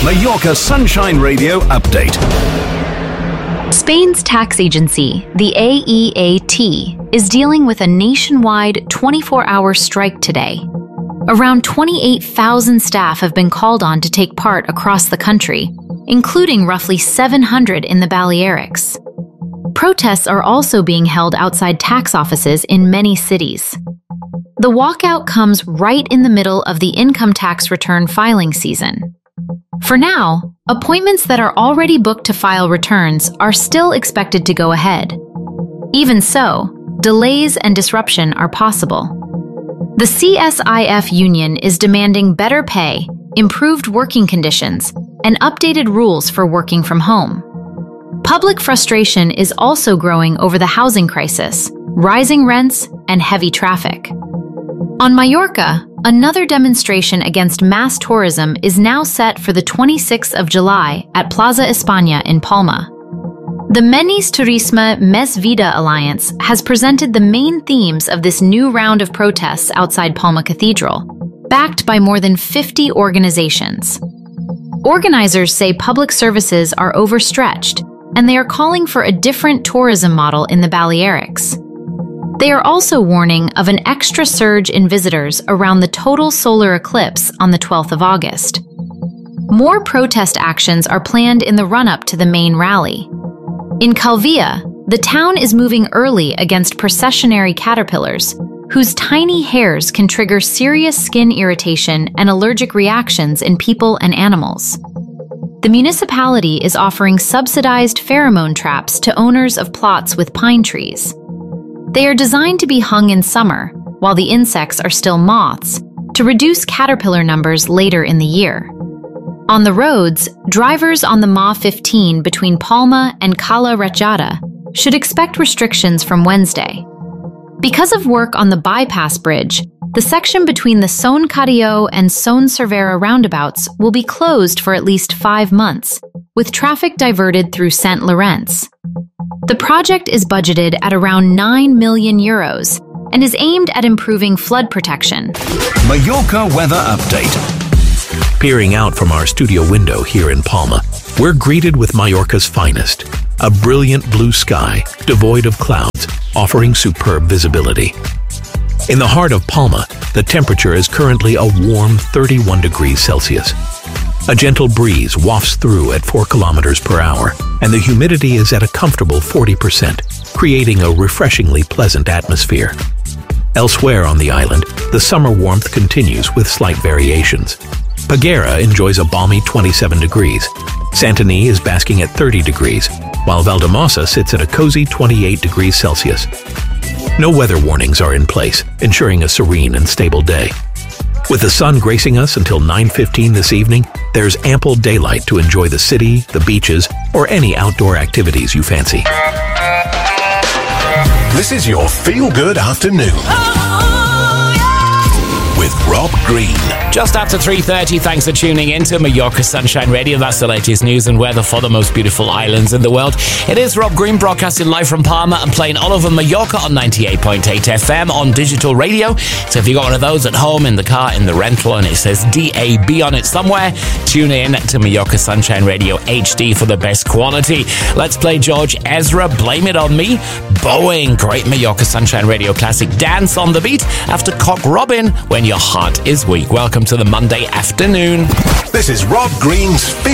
Mallorca Sunshine Radio update. Spain's tax agency, the AEAT, is dealing with a nationwide 24-hour strike today. Around 28,000 staff have been called on to take part across the country, including roughly 700 in the Balearics. Protests are also being held outside tax offices in many cities. The walkout comes right in the middle of the income tax return filing season. For now, appointments that are already booked to file returns are still expected to go ahead. Even so, delays and disruption are possible. The CSIF union is demanding better pay, improved working conditions, and updated rules for working from home. Public frustration is also growing over the housing crisis, rising rents, and heavy traffic. On Mallorca, another demonstration against mass tourism is now set for the 26th of July at Plaza España in Palma. The Menis Turisme Més Vida Alliance has presented the main themes of this new round of protests outside Palma Cathedral, backed by more than 50 organizations. Organizers say public services are overstretched, and they are calling for a different tourism model in the Balearics. They are also warning of an extra surge in visitors around the total solar eclipse on the 12th of August. More protest actions are planned in the run-up to the main rally. In Calvia, the town is moving early against processionary caterpillars, whose tiny hairs can trigger serious skin irritation and allergic reactions in people and animals. The municipality is offering subsidized pheromone traps to owners of plots with pine trees. They are designed to be hung in summer, while the insects are still moths, to reduce caterpillar numbers later in the year. On the roads, drivers on the MA15 between Palma and Cala Ratjada should expect restrictions from Wednesday. Because of work on the bypass bridge, the section between the Son Carrió and Son Cervera roundabouts will be closed for at least 5 months, with traffic diverted through St. Lawrence. The project is budgeted at around €9 million and is aimed at improving flood protection. Mallorca weather update. Peering out from our studio window here in Palma, we're greeted with Mallorca's finest, a brilliant blue sky devoid of clouds, offering superb visibility. In the heart of Palma, the temperature is currently a warm 31 degrees Celsius. A gentle breeze wafts through at 4 kilometers per hour, and the humidity is at a comfortable 40%, creating a refreshingly pleasant atmosphere. Elsewhere on the island, the summer warmth continues with slight variations. Peguera enjoys a balmy 27 degrees. Santany is basking at 30 degrees, while Valdemasa sits at a cozy 28 degrees Celsius. No weather warnings are in place, ensuring a serene and stable day. With the sun gracing us until 9:15 this evening, there's ample daylight to enjoy the city, the beaches, or any outdoor activities you fancy. This is your feel-good afternoon. With Rob Green. Just after 3:30, thanks for tuning in to Mallorca Sunshine Radio. That's the latest news and weather for the most beautiful islands in the world. It is Rob Green broadcasting live from Palma and playing all over Mallorca on 98.8 FM on digital radio. So if you've got one of those at home, in the car, in the rental, and it says DAB on it somewhere, tune in to Mallorca Sunshine Radio HD for the best quality. Let's play George Ezra, Blame It On Me. Boeing, great Mallorca Sunshine Radio classic, Dance on the Beat after Cock Robin, When Your Heart Is Weak. Welcome to the Monday afternoon. This is Rob Green's